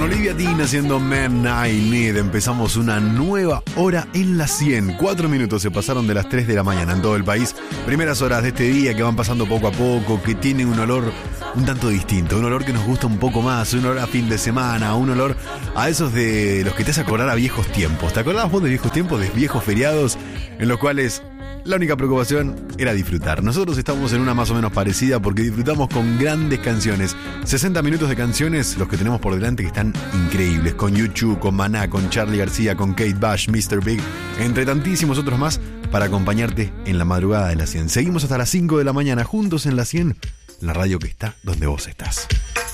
Olivia Dean haciendo Man I Need. Empezamos una nueva hora en la 100. 4 minutos se pasaron de las 3 de la mañana en todo el país. Primeras horas de este día que van pasando poco a poco, que tienen un olor un tanto distinto, un olor que nos gusta un poco más, un olor a fin de semana, un olor a esos de los que te hace acordar a viejos tiempos. ¿Te acordabas vos de viejos tiempos, de viejos feriados en los cuales la única preocupación era disfrutar? Nosotros estamos en una más o menos parecida porque disfrutamos con grandes canciones. 60 minutos de canciones, los que tenemos por delante, que están increíbles. Con YouTube, con Maná, con Charly García, con Kate Bush, Mr. Big, entre tantísimos otros más, para acompañarte en la madrugada de la 100. Seguimos hasta las 5 de la mañana juntos en la 100, la radio que está donde vos estás.